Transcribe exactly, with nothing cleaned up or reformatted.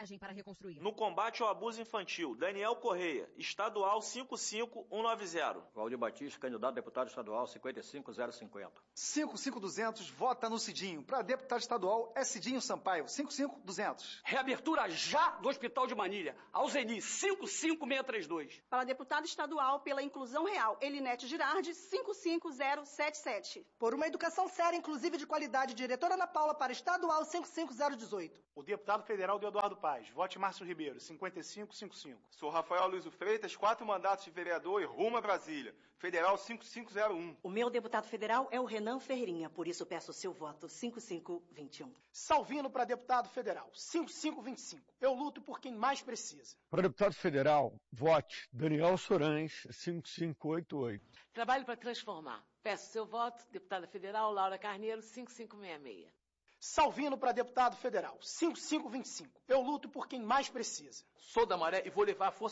coragem para reconstruir. No combate ao abuso infantil, Daniel Correia, estadual cinco cinco um nove zero. Valdir Batista, candidato a deputado estadual cinquenta e cinco zero cinquenta. cinco cinco duzentos, vota no Cidinho. Para deputado estadual é Cidinho Sampaio, cinco cinco duzentos. Reabertura já do Hospital de Manilha, Alzeni, cinco cinco seis três dois. Para deputado estadual pela Inclusão Real, Elinete Girardi, cinco cinco zero sete sete. Por uma educação séria, inclusive de qualidade, diretora Ana Paula para estadual cinco cinco zero dezoito. O deputado federal do Eduardo Paz, vote Márcio Ribeiro, cinquenta e cinco cinquenta e cinco. Sou Rafael Luiz Freitas, quatro mandatos de vereador e rumo a Brasília. Federal cinco cinco zero um. O meu deputado federal é o Renan Ferreirinha, por isso peço o seu voto cinco cinco dois um. Salvino para deputado federal, cinco cinco dois cinco. Eu luto por quem mais precisa. Para deputado federal, vote Daniel Sorães, cinco cinco oito oito. Trabalho para transformar. Peço seu voto, deputada federal Laura Carneiro, cinco cinco seis seis. Salvino para deputado federal, cinco cinco dois cinco. Eu luto por quem mais precisa. Sou da Maré e vou levar a força